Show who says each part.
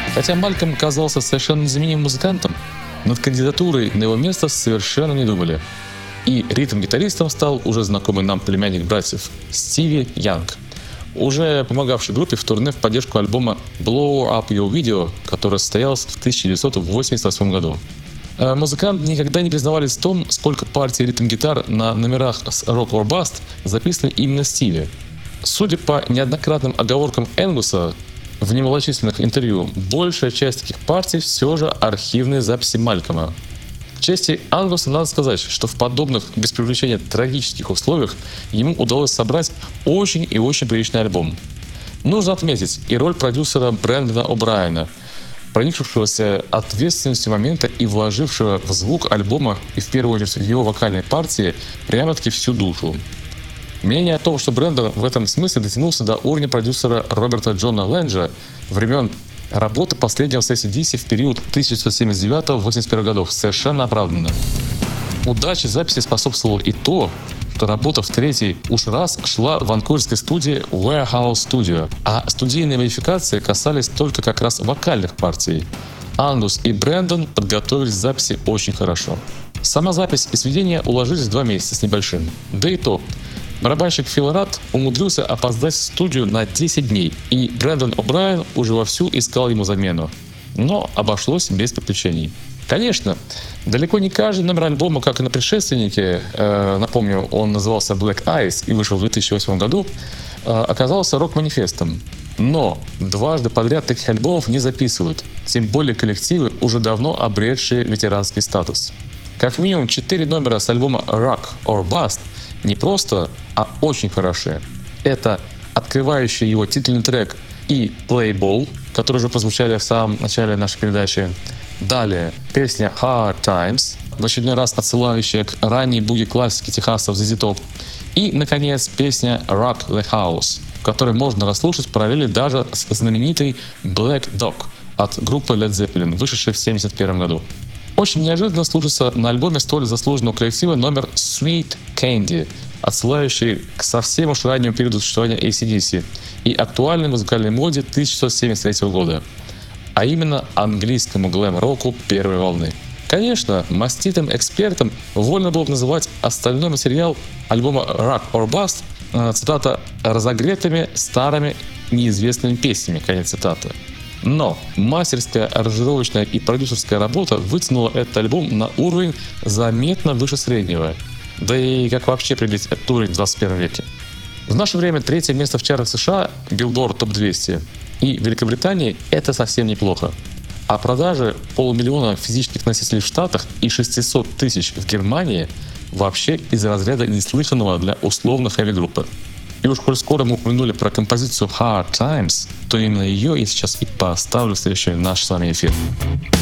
Speaker 1: Хотя Малькольм казался совершенно незаменимым музыкантом, над кандидатурой на его место совершенно не думали. И ритм-гитаристом стал уже знакомый нам племянник братьев Стиви Янг, уже помогавший группе в турне в поддержку альбома Blow Up Your Video, который состоялся в 1988 году. Музыканты никогда не признавались в том, сколько партий ритм-гитар на номерах с Rock or Bust записаны именно Стиви. Судя по неоднократным оговоркам Энгуса в немалочисленных интервью, большая часть таких партий все же архивные записи Малькольма. К чести Ангуса надо сказать, что в подобных, без привлечения, трагических условиях ему удалось собрать очень и очень приличный альбом. Нужно отметить и роль продюсера Брэндона О'Брайена, проникшегося ответственностью момента и вложившего в звук альбома и в первую очередь в его вокальной партии прямо-таки всю душу. Мнение о том, что Брэндон в этом смысле дотянулся до уровня продюсера Роберта Джона Лэнджа времен работы последнего с AC/DC в период 1979-81 годов, совершенно оправданно. Удаче записи способствовало и то, что работа в третий уж раз шла в ванкуверской студии Warehouse Studio, а студийные модификации касались только как раз вокальных партий. Ангус и Брэндон подготовились к записи очень хорошо. Сама запись и сведения уложились в 2 месяца с небольшим. Да и то, барабанщик Фил Рад умудрился опоздать в студию на 10 дней, и Брэндон О'Брайен уже вовсю искал ему замену. Но обошлось без приключений. Конечно, далеко не каждый номер альбома, как и на предшественнике, напомню, он назывался Black Ice и вышел в 2008 году, оказался рок-манифестом. Но дважды подряд таких альбомов не записывают, тем более коллективы, уже давно обретшие ветеранский статус. Как минимум 4 номера с альбома Rock or Bust не просто, а очень хорошие. Это открывающий его титульный трек и Play Ball, которые уже прозвучали в самом начале нашей передачи. Далее песня Hard Times, в очередной раз отсылающая к ранней буги-классике техасов ZZ Top. И, наконец, песня Rock the House, в которой можно расслушать параллели даже с знаменитой Black Dog от группы Led Zeppelin, вышедшей в 1971 году. Очень неожиданно слушается на альбоме столь заслуженного коллектива номер Sweet Candy, отсылающий к совсем уж раннему периоду существования AC/DC и актуальной музыкальной моде 1973 года, а именно английскому глэм-року первой волны. Конечно, маститым экспертам вольно было бы называть остальной материал альбома Rock or Bust, цитата, «разогретыми старыми неизвестными песнями», конец цитаты. Но мастерская, аранжировочная и продюсерская работа вытянула этот альбом на уровень заметно выше среднего. Да и как вообще определить этот уровень в 21 веке? В наше время 3-е место в чартах США, Billboard Top 200, и Великобритании это совсем неплохо. А продажи 500 000 физических носителей в Штатах и 600 000 в Германии вообще из разряда неслыханного для условной хэви-группы. И уж коль скоро мы упомянули про композицию Hard Times, то именно ее я сейчас и поставлю в следующий наш с вами эфир.